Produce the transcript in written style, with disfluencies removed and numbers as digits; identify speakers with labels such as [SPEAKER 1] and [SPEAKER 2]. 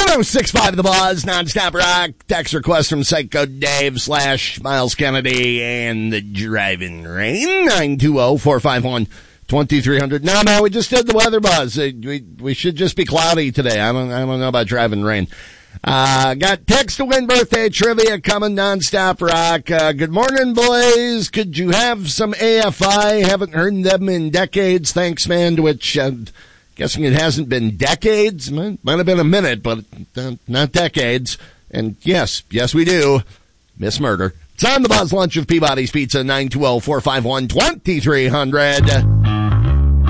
[SPEAKER 1] 106.5 The Buzz, non-stop rock. Text request from Psycho Dave / Miles Kennedy and the Driving Rain. 920-451-2300. No, man, we just did the weather buzz. We should just be cloudy today. I don't know about Driving Rain. Got text to win birthday trivia coming, non-stop rock. Good morning, boys. Could you have some AFI? Haven't heard them in decades. Thanks, man. To which, guessing it hasn't been decades. Might have been a minute, but not decades. And yes, we do. Miss Murder. It's on the Buzz Lunch of Peabody's Pizza, 920-451-2300.